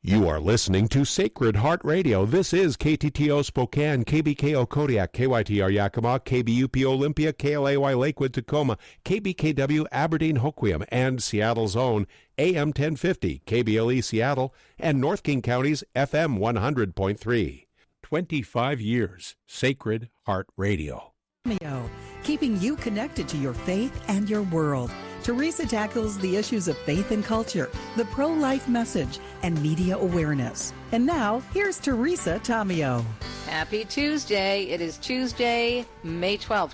You are listening to Sacred Heart Radio. This is KTTO Spokane, KBKO Kodiak, KYTR Yakima, KBUP Olympia, KLAY Lakewood Tacoma, KBKW Aberdeen Hoquiam, and Seattle's own AM 1050, KBLE Seattle, and North King County's FM 100.3. 25 years, Sacred Heart Radio. Keeping you connected to your faith and your world. Teresa tackles the issues of faith and culture, the pro-life message, and media awareness. And now, here's Teresa Tomeo. Happy Tuesday. It is Tuesday, May 12th.